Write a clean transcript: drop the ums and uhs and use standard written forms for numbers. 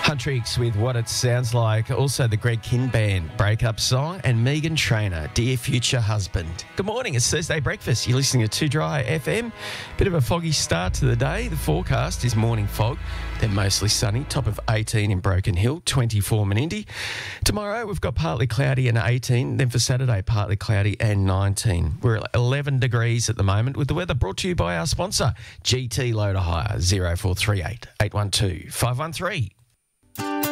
Huntrix with What It Sounds Like. Also the Greg Kinn Band breakup song and Megan Trainor, Dear Future Husband. Good morning, it's Thursday breakfast. You're listening to 2 Dry FM. Bit of a foggy start to the day. The forecast is morning fog, then mostly sunny, top of 18 in Broken Hill, 24 Menindee. Tomorrow we've got partly cloudy and 18, then for Saturday partly cloudy and 19. We're at 11 degrees at the moment with the weather brought to you by our sponsor, GT Loader Hire, 0438 812 513.